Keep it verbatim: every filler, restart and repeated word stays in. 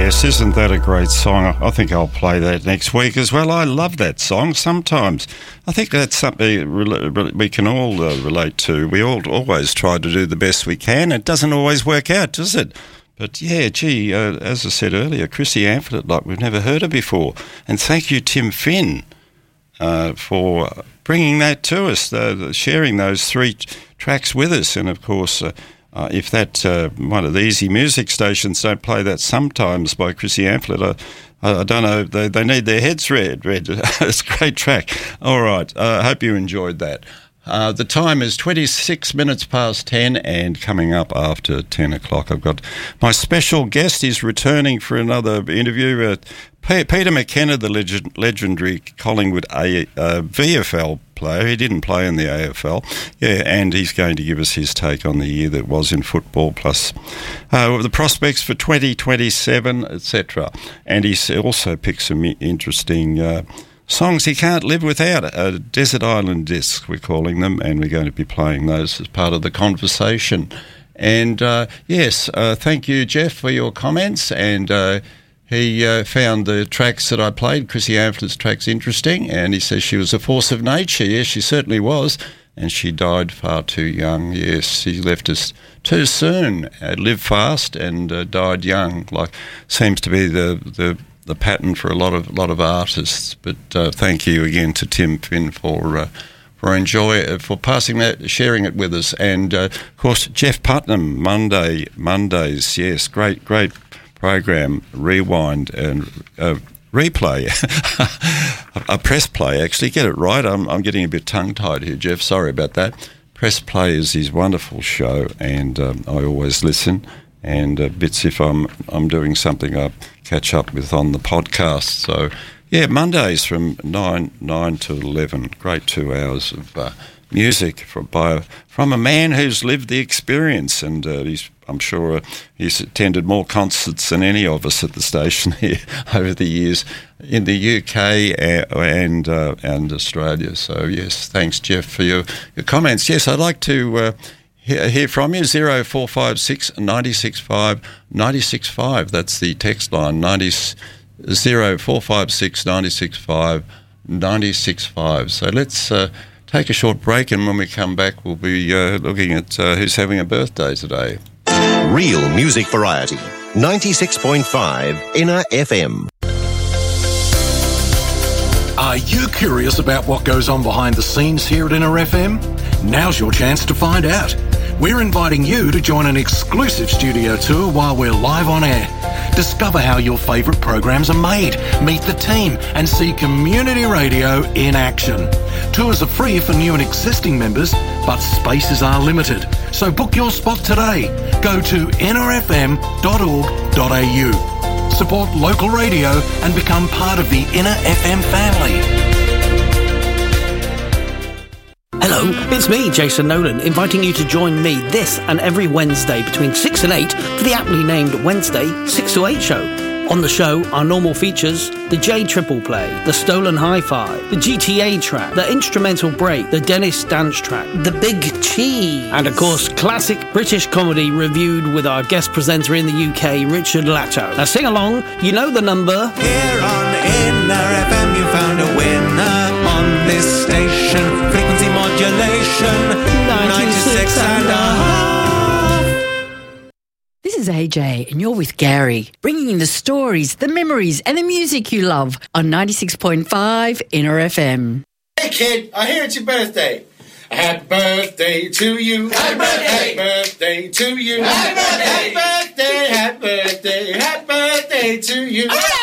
Yes, isn't that a great song? I think I'll play that next week as well. I love that song sometimes. I think that's something we can all uh, relate to. We all always try to do the best we can. It doesn't always work out, does it? But yeah, gee, uh, as I said earlier, Chrissy Amphlett, like we've never heard her before. And thank you, Tim Finn, uh, for bringing that to us, uh, sharing those three t- tracks with us. And of course, uh, Uh, if that uh, one of the easy music stations don't play that sometimes by Chrissy Amphlett, I, I don't know, they, they need their heads read. read. It's a great track. All right, I uh, hope you enjoyed that. Uh, the time is twenty-six minutes past ten, and coming up after ten o'clock, I've got my special guest. He's returning for another interview. Uh, P- Peter McKenna, the legend- legendary Collingwood A- uh, V F L player. He didn't play in the A F L. Yeah, and he's going to give us his take on the year that was in football, plus uh, the prospects for twenty twenty-seven, et cetera. And he's also picked some interesting Uh, songs he can't live without, uh, Desert Island Discs, we're calling them, and we're going to be playing those as part of the conversation. And uh, yes, uh, thank you, Jeff, for your comments. And uh, he uh, found the tracks that I played, Chrissy Amplett's tracks, interesting, and he says she was a force of nature. Yes, she certainly was, and she died far too young. Yes, she left us too soon, uh, lived fast and uh, died young, like seems to be the... the the pattern for a lot of lot of artists. But uh, thank you again to Tim Finn for uh, for enjoy uh, for passing that, sharing it with us, and uh, of course Jeff Putnam Monday Mondays. Yes, great great program. Rewind and uh, replay, a press play. Actually, get it right. I'm I'm getting a bit tongue tied here, Jeff. Sorry about that. Press play is his wonderful show, and um, I always listen. And uh, bits if I'm I'm doing something I catch up with on the podcast. So yeah, Mondays from nine nine to eleven. Great two hours of uh, music from by from a man who's lived the experience, and uh, he's I'm sure uh, he's attended more concerts than any of us at the station here over the years in the U K and uh, and Australia. So yes, thanks Jeff for your, your comments. Yes, I'd like to. Uh, Hear from you, zero four five six nine six five nine six five. That's the text line, zero four five six nine six five nine six five. So let's uh, take a short break, and when we come back, we'll be uh, looking at uh, who's having a birthday today. Real music variety, ninety-six point five Inner F M. Are you curious about what goes on behind the scenes here at Inner F M? Now's your chance to find out. We're inviting you to join an exclusive studio tour while we're live on air. Discover how your favourite programs are made, meet the team, and see community radio in action. Tours are free for new and existing members, but spaces are limited. So book your spot today. Go to inner f m dot org dot a u. Support local radio and become part of the Inner F M family. Hello, it's me, Jason Nolan, inviting you to join me this and every Wednesday between six and eight for the aptly named Wednesday six to eight show. On the show, our normal features, the J Triple Play, the Stolen Hi-Fi, the G T A track, the Instrumental Break, the Dennis Dance track, the Big Cheese, and of course, classic British comedy reviewed with our guest presenter in the U K, Richard Latto. Now sing along, you know the number. Here on Inner F M you found a winner on this station. Frequency modulation, ninety-six and a half. This is A J, and you're with Gary, bringing you the stories, the memories, and the music you love on ninety-six point five Inner F M. Hey kid, I hear it's your birthday. Happy birthday to you. Happy birthday. Happy birthday to you. Happy birthday. Happy birthday. Happy birthday. Happy birthday to you.